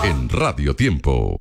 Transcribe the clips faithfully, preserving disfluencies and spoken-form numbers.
en Radio Tiempo.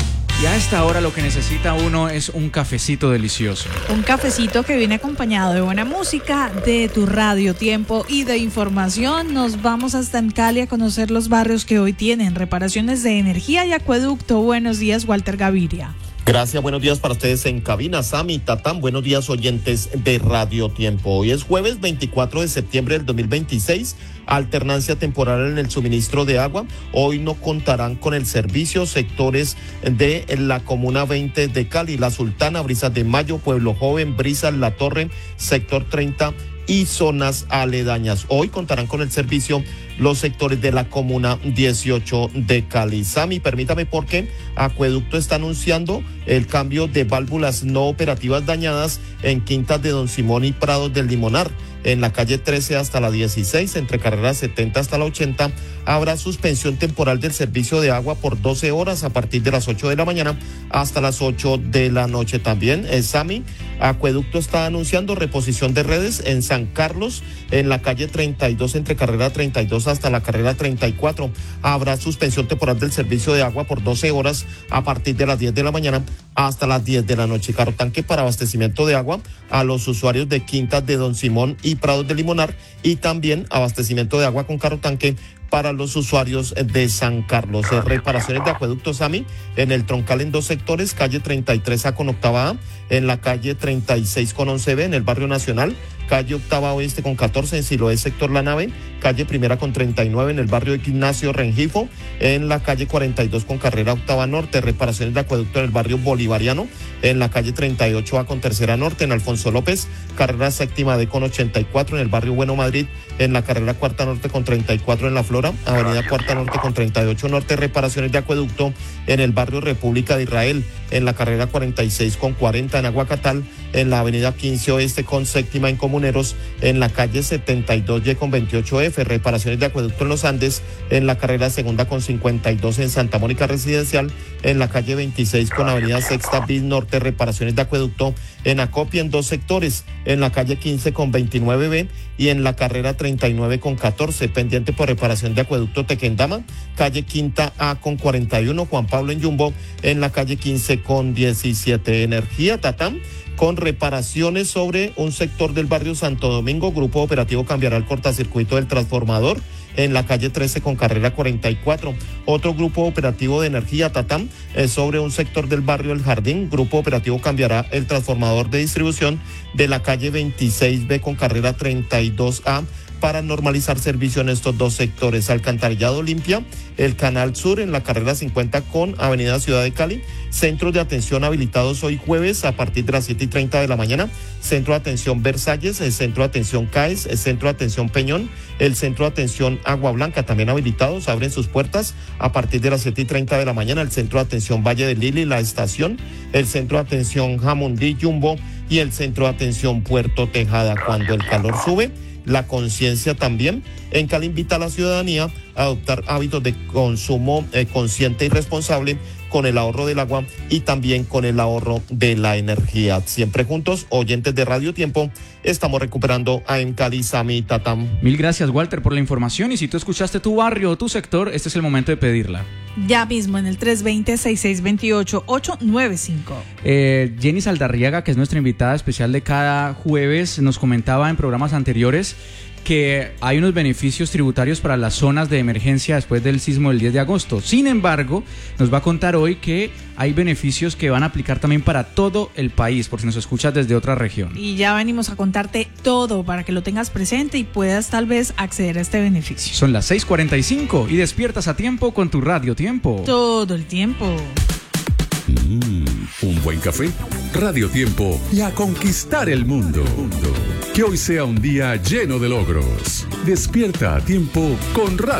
Y a esta hora lo que necesita uno es un cafecito delicioso. Un cafecito que viene acompañado de buena música, de tu Radio Tiempo y de información. Nos vamos hasta en Cali a conocer los barrios que hoy tienen reparaciones de energía y acueducto. Buenos días, Walter Gaviria. Gracias, buenos días para ustedes en cabina, Sami, Tatán, buenos días oyentes de Radio Tiempo. Hoy es jueves veinticuatro de septiembre del dos mil veintiséis, alternancia temporal en el suministro de agua. Hoy no contarán con el servicio sectores de la Comuna veinte de Cali, La Sultana, Brisas de Mayo, Pueblo Joven, Brisas, La Torre, Sector treinta y zonas aledañas. Hoy contarán con el servicio los sectores de la Comuna dieciocho de Cali. Sami, permítame porque Acueducto está anunciando el cambio de válvulas no operativas dañadas en Quintas de Don Simón y Prados del Limonar. En la calle trece hasta la dieciséis, entre carrera setenta hasta la ochenta, habrá suspensión temporal del servicio de agua por doce horas a partir de las ocho de la mañana hasta las ocho de la noche. También, eh, Sami, Acueducto está anunciando reposición de redes en San Carlos, en la calle treinta y dos, entre carrera treinta y dos hasta la carrera treinta y cuatro. Habrá suspensión temporal del servicio de agua por doce horas a partir de las diez de la mañana hasta las diez de la noche. Carro tanque para abastecimiento de agua a los usuarios de Quintas de Don Simón y Prados de Limonar, y también abastecimiento de agua con carro tanque para los usuarios de San Carlos. Reparaciones de acueductos, Sami, en el troncal en dos sectores, calle treinta y tres A con octava A, en la calle treinta y seis con once B en el barrio Nacional, calle octava oeste con catorce en Siloé, sector La Nave, calle primera con treinta y nueve en el barrio Ignacio Rengifo, en la calle cuarenta y dos con carrera octava norte. Reparaciones de acueducto en el barrio Bolivariano, en la calle treinta y ocho A con tercera norte, en Alfonso López, carrera séptima D con ochenta y cuatro en el barrio Bueno Madrid, en la carrera cuarta norte con treinta y cuatro en La Flora, avenida cuarta norte con treinta y ocho norte. Reparaciones de acueducto en el barrio República de Israel, en la carrera cuarenta y seis con cuarenta en Aguacatal, en la avenida quince oeste con séptima en Comuneros, en la calle setenta y dos Y con veintiocho F. Reparaciones de acueducto en Los Andes, en la carrera segunda con cincuenta y dos en Santa Mónica Residencial, en la calle veintiséis con avenida Sexta Bis Norte. Reparaciones de acueducto en Acopia en dos sectores, en la calle quince con veintinueve B y en la carrera treinta y nueve con catorce. Pendiente por reparación de acueducto Tequendama, calle quinta A con cuarenta y uno, Juan Pablo en Yumbo, en la calle quince con diecisiete. Energía Tatán, con reparaciones sobre un sector del barrio Santo Domingo. Grupo operativo cambiará el cortacircuito del transformador en la calle trece con carrera cuarenta y cuatro. Otro grupo operativo de Energía Tatán es sobre un sector del barrio El Jardín. Grupo operativo cambiará el transformador de distribución de la calle veintiséis B con carrera treinta y dos A para normalizar servicio en estos dos sectores. Alcantarillado limpia el Canal Sur en la carrera cincuenta con avenida Ciudad de Cali. Centros de atención habilitados hoy jueves a partir de las siete y treinta de la mañana. Centro de atención Versalles, el centro de atención CAES, el centro de atención Peñón, el centro de atención Agua Blanca también habilitados, abren sus puertas a partir de las siete y treinta de la mañana. El centro de atención Valle de Lili, la estación, el centro de atención Jamundí, Jumbo y el centro de atención Puerto Tejada. Cuando el calor sube, la conciencia también. En Cali invita a la ciudadanía a adoptar hábitos de consumo eh, consciente y responsable con el ahorro del agua y también con el ahorro de la energía. Siempre juntos, oyentes de Radio Tiempo, estamos recuperando a en Cali, Sami, Tatam. Mil gracias, Walter, por la información. Y si tú escuchaste tu barrio o tu sector, este es el momento de pedirla. Ya mismo en el tres dos cero, seis seis dos ocho, ocho nueve cinco. Eh, Jenny Saldarriaga, que es nuestra invitada especial de cada jueves, nos comentaba en programas anteriores que hay unos beneficios tributarios para las zonas de emergencia después del sismo del diez de agosto. Sin embargo, nos va a contar hoy que hay beneficios que van a aplicar también para todo el país, por si nos escuchas desde otra región. Y ya venimos a contarte todo para que lo tengas presente y puedas tal vez acceder a este beneficio. Son las seis cuarenta y cinco y despiertas a tiempo con tu Radio Tiempo. Todo el tiempo. Mm, un buen café, Radio Tiempo y a conquistar el mundo. Que hoy sea un día lleno de logros. Despierta a tiempo con Radio